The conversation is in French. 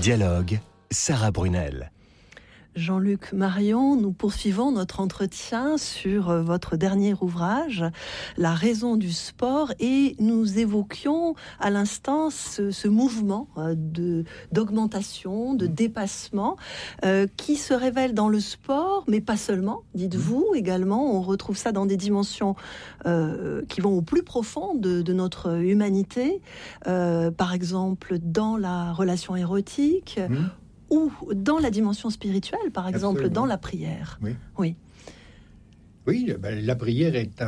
Dialogue, Sarah Brunel. Jean-Luc Marion, nous poursuivons notre entretien sur votre dernier ouvrage, La raison du sport, et nous évoquions à l'instant ce mouvement d'augmentation, de dépassement qui se révèle dans le sport, mais pas seulement, dites-vous également. On retrouve ça dans des dimensions qui vont au plus profond de notre humanité, par exemple dans la relation érotique, ou dans la dimension spirituelle, par exemple, dans la prière. Oui, la prière est